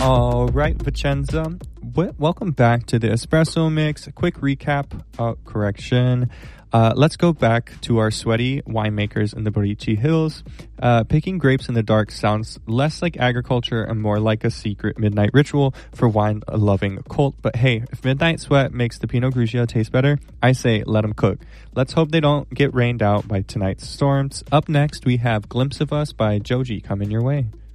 All right, Vicenza. Welcome back to the Espresso Mix. A quick recap. Correction. Let's go back to our sweaty winemakers in the Barici Hills. Picking grapes in the dark sounds less like agriculture and more like a secret midnight ritual for wine-loving cult. But hey, if Midnight Sweat makes the Pinot Grigio taste better, I say let them cook. Let's hope they don't get rained out by tonight's storms. Up next, we have Glimpse of Us by Joji coming your way.